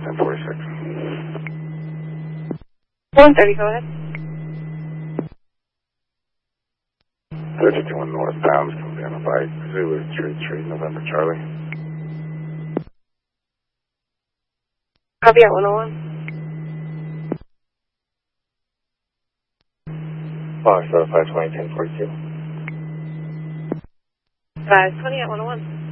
1046. 130, go ahead. 351 northbound, comes down by Zulu 33, November Charlie. Copy at 101. Fox 520, 1042. 520 at 101.